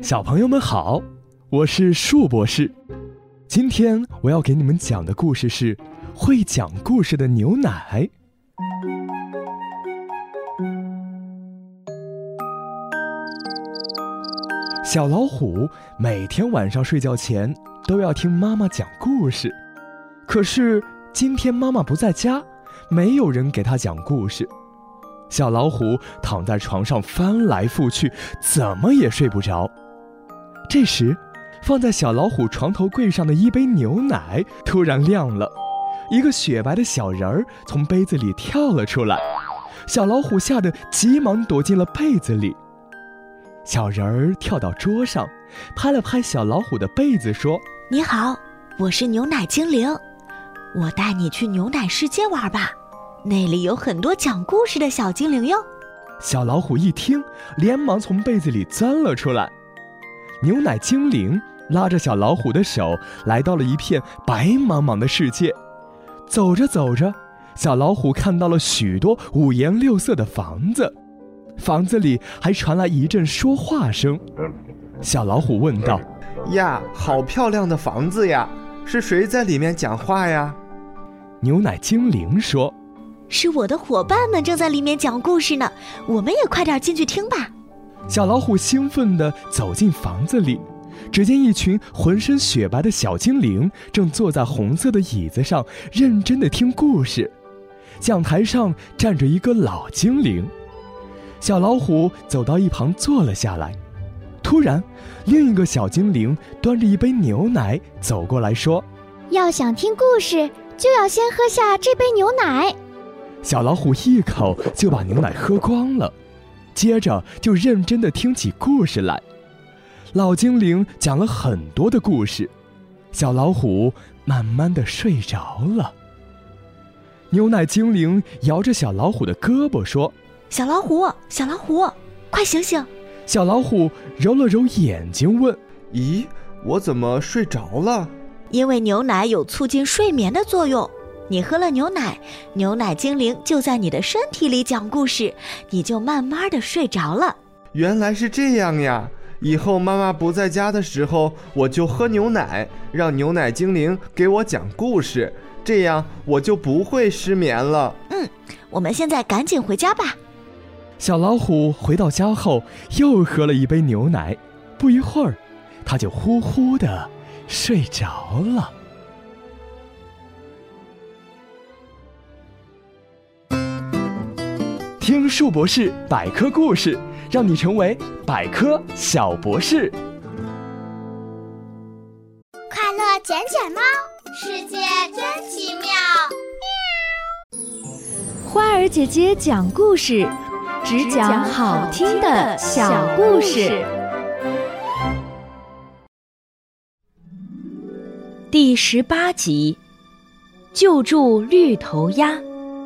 小朋友们好，我是树博士。今天我要给你们讲的故事是会讲故事的牛奶。小老虎每天晚上睡觉前都要听妈妈讲故事，可是今天妈妈不在家，没有人给他讲故事。小老虎躺在床上翻来覆去，怎么也睡不着。这时，放在小老虎床头柜上的一杯牛奶突然亮了，一个雪白的小人儿从杯子里跳了出来，小老虎吓得急忙躲进了被子里。小人儿跳到桌上，拍了拍小老虎的被子说：“ 你好，我是牛奶精灵，我带你去牛奶世界玩吧，那里有很多讲故事的小精灵哟。” 小老虎一听，连忙从被子里钻了出来。牛奶精灵拉着小老虎的手，来到了一片白茫茫的世界。走着走着，小老虎看到了许多五颜六色的房子，房子里还传来一阵说话声。小老虎问道：“ 呀，好漂亮的房子呀，是谁在里面讲话呀？” 牛奶精灵说：“ 是我的伙伴们正在里面讲故事呢，我们也快点进去听吧。” 小老虎兴奋地走进房子里，只见一群浑身雪白的小精灵正坐在红色的椅子上，认真地听故事。讲台上站着一个老精灵。小老虎走到一旁坐了下来。突然，另一个小精灵端着一杯牛奶走过来说：“ 要想听故事，就要先喝下这杯牛奶。” 小老虎一口就把牛奶喝光了，接着就认真地听起故事来。老精灵讲了很多的故事，小老虎慢慢地睡着了。牛奶精灵摇着小老虎的胳膊说：“ 小老虎，小老虎，快醒醒！” 小老虎揉了揉眼睛问：“ 咦，我怎么睡着了？” 因为牛奶有促进睡眠的作用，你喝了牛奶，牛奶精灵就在你的身体里讲故事，你就慢慢的睡着了。 原来是这样呀，以后妈妈不在家的时候，我就喝牛奶，让牛奶精灵给我讲故事，这样我就不会失眠了。 我们现在赶紧回家吧。 小老虎回到家后又喝了一杯牛奶，不一会儿他就呼呼地睡着了。听树博士百科故事，让你成为百科小博士。 快乐捡捡猫，世界真奇妙。 花儿姐姐讲故事，只讲好听的小故事。 第18集，救助绿头鸭。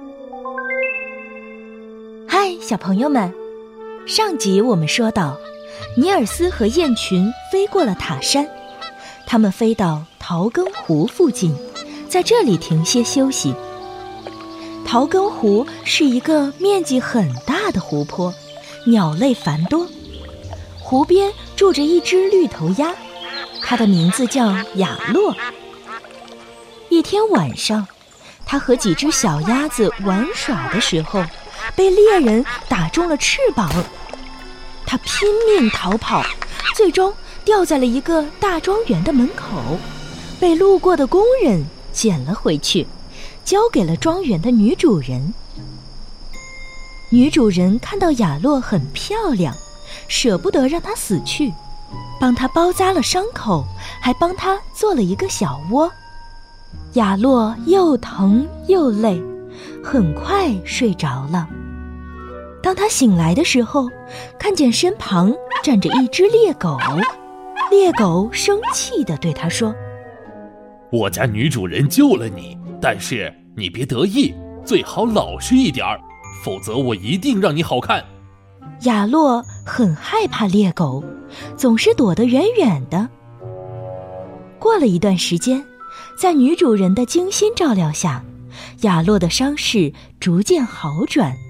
嗨，小朋友们，上集我们说到，尼尔斯和雁群飞过了塔山，他们飞到桃根湖附近，在这里停歇休息。桃根湖是一个面积很大的湖泊，鸟类繁多。湖边住着一只绿头鸭，它的名字叫雅洛。一天晚上，它和几只小鸭子玩耍的时候，被猎人打中了翅膀。它拼命逃跑，最终掉在了一个大庄园的门口，被路过的工人捡了回去，交给了庄园的女主人。女主人看到雅洛很漂亮，舍不得让她死去，帮她包扎了伤口，还帮她做了一个小窝。雅洛又疼又累，很快睡着了。当她醒来的时候，看见身旁站着一只猎狗。猎狗生气地对她说：“ 我家女主人救了你，但是你别得意，最好老实一点儿，否则我一定让你好看。” 雅洛很害怕猎狗，总是躲得远远的。过了一段时间，在女主人的精心照料下，雅洛的伤势逐渐好转。